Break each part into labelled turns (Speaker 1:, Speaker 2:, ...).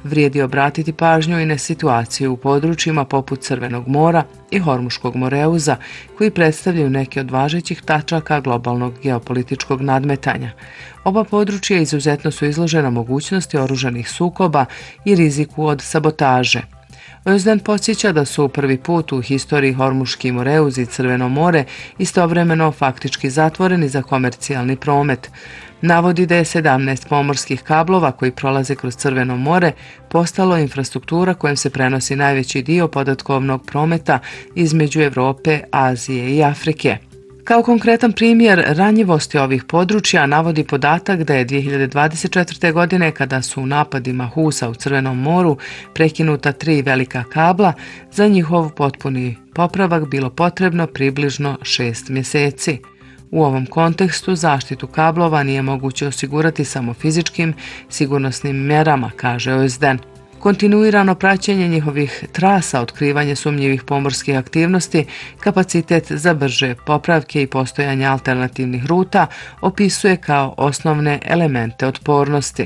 Speaker 1: Vrijedi obratiti pažnju i na situaciju u područjima poput Crvenog mora i Hormuškog moreuza, koji predstavljaju neke od važećih tačaka globalnog geopolitičkog nadmetanja. Oba područja izuzetno su izložena mogućnosti oružanih sukoba i riziku od sabotaže. Özden podsjeća da su prvi put u historiji Hormuški moreuz i Crveno more istovremeno faktički zatvoreni za komercijalni promet. Navodi da je 17 pomorskih kablova koji prolaze kroz Crveno more postalo infrastruktura kojom se prenosi najveći dio podatkovnog prometa između Europe, Azije i Afrike. Kao konkretan primjer ranjivosti ovih područja navodi podatak da je 2024. godine, kada su u napadima Husa u Crvenom moru prekinuta 3 velika kabla, za njihov potpuni popravak bilo potrebno približno 6 mjeseci. U ovom kontekstu zaštitu kablova nije moguće osigurati samo fizičkim sigurnosnim mjerama, kaže Özden. Kontinuirano praćenje njihovih trasa, otkrivanje sumnjivih pomorskih aktivnosti, kapacitet za brže popravke i postojanje alternativnih ruta opisuje kao osnovne elemente otpornosti.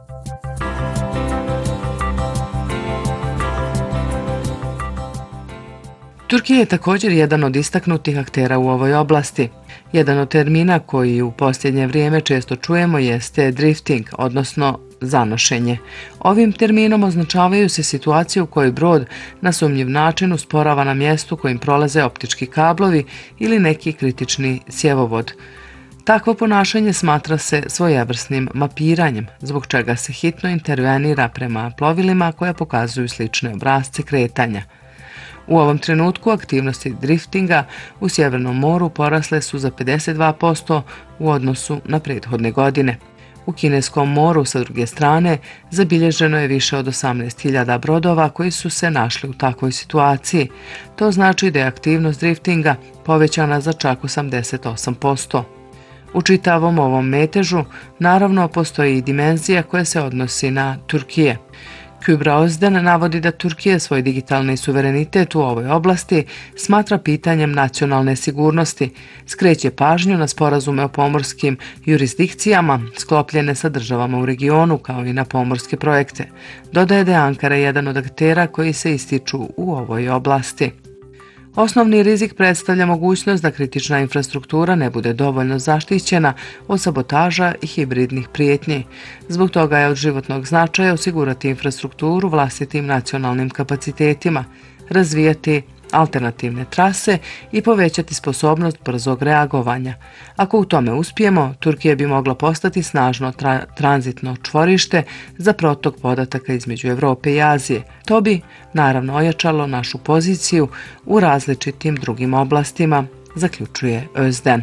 Speaker 1: Turkija je također jedan od istaknutih aktera u ovoj oblasti. Jedan od termina koji u posljednje vrijeme često čujemo jeste drifting, odnosno zanošenje. Ovim terminom označavaju se situacije u kojoj brod na sumnjiv način usporava na mjestu kojim prolaze optički kablovi ili neki kritični cjevovod. Takvo ponašanje smatra se svojevrsnim mapiranjem, zbog čega se hitno intervenira prema plovilima koja pokazuju slične obrasce kretanja. U ovom trenutku aktivnosti driftinga u Sjevernom moru porasle su za 52% u odnosu na prethodne godine. U Kineskom moru, sa druge strane, zabilježeno je više od 18.000 brodova koji su se našli u takvoj situaciji. To znači da je aktivnost driftinga povećana za čak 88%. U čitavom ovom metežu, naravno, postoji i dimenzija koja se odnosi na Turkije. Kübra Özden navodi da Turkija svoj digitalni suverenitet u ovoj oblasti smatra pitanjem nacionalne sigurnosti, skreće pažnju na sporazume o pomorskim jurisdikcijama sklopljene sa državama u regionu kao i na pomorske projekte. Dodaje da je Ankara jedan od aktera koji se ističu u ovoj oblasti. Osnovni rizik predstavlja mogućnost da kritična infrastruktura ne bude dovoljno zaštićena od sabotaža i hibridnih prijetnji. Zbog toga je od životnog značaja osigurati infrastrukturu vlastitim nacionalnim kapacitetima, razvijati alternativne trase i povećati sposobnost brzog reagovanja. Ako u tome uspijemo, Turkija bi mogla postati snažno tranzitno čvorište za protok podataka između Europe i Azije. To bi naravno ojačalo našu poziciju u različitim drugim oblastima, zaključuje Özden.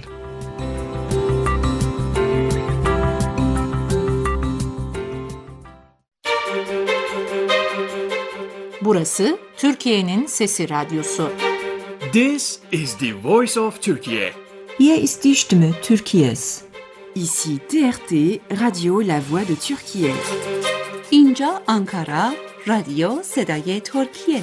Speaker 2: Burası Türkiye'nin Sesi Radyosu.
Speaker 3: This is the voice of Turkey.
Speaker 4: Hier ist die Stimme Türkiye's.
Speaker 5: Ici TRT, Radio La Voix de Türkiye.
Speaker 2: İnca Ankara, Radio Sedaye Türkiye.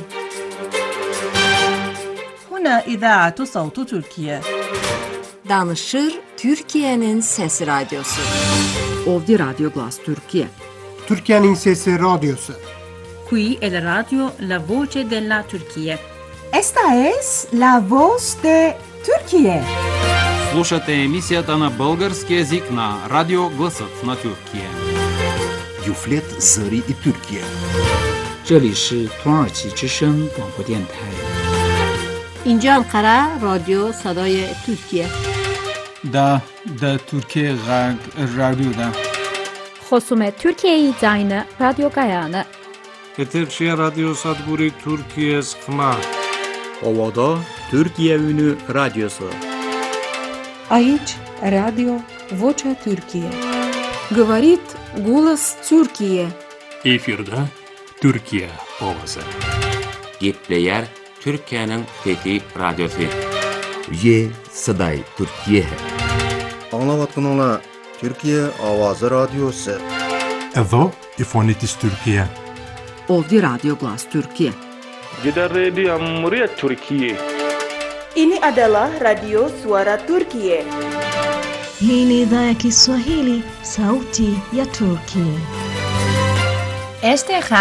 Speaker 6: هنا إذاعة صوت تركيا.
Speaker 2: Danışır Türkiye'nin Sesi Radyosu.
Speaker 5: Ovdje Radio Glas Türkiye.
Speaker 7: Türkiye'nin Sesi Radyosu.
Speaker 6: Qui è la radio La Voce della Turchia.
Speaker 4: Esta es la voz de Turquía.
Speaker 8: Слушате емисията на български език на Радио Гласът на Türkiye.
Speaker 9: Юфлет Зări и Türkiye.
Speaker 10: 这里是土耳其之声广播电台。
Speaker 2: İnca Ankara, Radio Sedaye Türkiye.
Speaker 11: Da Türkiye Radyo'da.
Speaker 12: خصوم ترکیه زاین رادیو گایانه.
Speaker 13: Eterşehir Radyo Sadburi Türkiye Sıkma.
Speaker 14: Ovada Türkiye Ünü Radyosu.
Speaker 15: Aici Radio Vocea Türkiye.
Speaker 16: Говорит голос Türkiye.
Speaker 17: Efirde Türkiye ovası.
Speaker 18: Gepleyer Türkiye'nin Fethi Radyosu.
Speaker 9: Ye Saday Türkiye.
Speaker 19: Anlavatkanlar Türkiye Avazı Radyosu.
Speaker 20: Evo İfonitis Türkiye.
Speaker 5: Ovdje Radio Glas Türkiye.
Speaker 13: Jedar Radio Amriyat Türkiye.
Speaker 7: Ini adalah Radio Suara Turkiye.
Speaker 3: Hii ni idhaa ya Kiswahili, Sauti ya Turkiye.
Speaker 16: Este